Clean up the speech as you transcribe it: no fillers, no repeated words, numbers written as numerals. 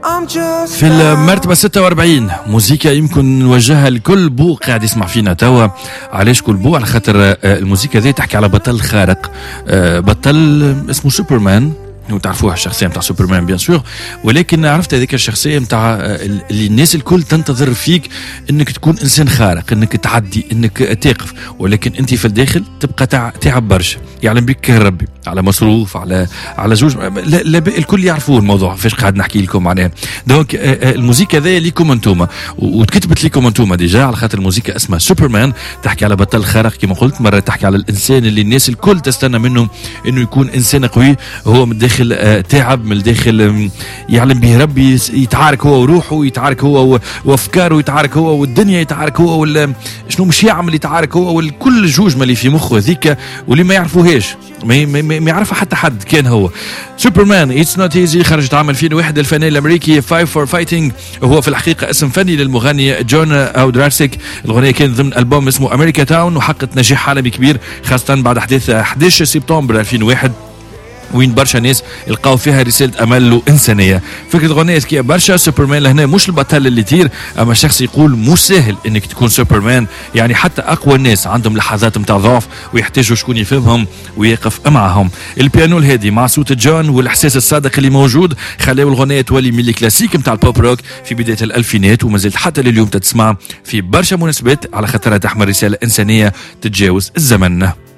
في المرتبة 46 موسيقى يمكن نوجهها لكل بو قاعد يسمع فينا توا. علاش كل بو؟ على خاطر الموسيقى ذي تحكي على بطل خارق، بطل اسمه سوبرمان، وتعرفوها الشخصيه نتاع سوبرمان بيان سور، ولكن عرفت هذيك الشخصيه نتاع اللي الناس الكل تنتظر فيك انك تكون انسان خارق، انك تعدي، انك تقف، ولكن انت في الداخل تبقى تعب برشا. يعلم بك ربي على مصروف، على زوج، لا الكل يعرفوا الموضوع فاش قاعد نحكي لكم معناها. دونك الموسيقى هذه ليكم انتوما، وتكتبت لكم انتوما ديجا على خاطر الموسيقى اسمها سوبرمان، تحكي على بطل خارق كما قلت، مره تحكي على الانسان اللي الناس الكل تستنى منه انه يكون انسان قوي، هو من الداخل تعب، من الداخل يعلم به ربي، يتعارك هو وروحه، يتعارك هو وافكاره، يتعارك هو والدنيا، يتعارك هو شنو مش يعمل، يتعارك هو والكل جوج مالي في مخه هذيك، واللي ما يعرفوهاش ما يعرفها حتى حد كان هو سوبرمان. اتس نوت ايزي خرجت عام 2001 الفنان الامريكي 5 فور فايتنج، هو في الحقيقه اسم فني للمغني جون اودراسيك. الاغنيه كانت ضمن البوم اسمه امريكا تاون، وحققت نجاح عالمي كبير خاصه بعد احداث 11 سبتمبر 2001 وين برشا ناس لقاو فيها رسالة أمل وإنسانية. فكرة غنية ذكية برشا. سوبرمان لهنا مش البطل اللي يطير، أما شخص يقول مش سهل إنك تكون سوبرمان، يعني حتى أقوى الناس عندهم لحظات متاع ضعف ويحتاجوا شكون يفهمهم ويقف معهم. البيانو الهادي مع صوت جون والإحساس الصادق اللي موجود خلاو الغنية تولي من الكلاسيك متاع البوب روك في بداية الألفينات، وما زلت حتى لليوم تتسمع في برشا مناسبات على خاطرها تحمل رسالة إنسانية تتجاوز الزمن.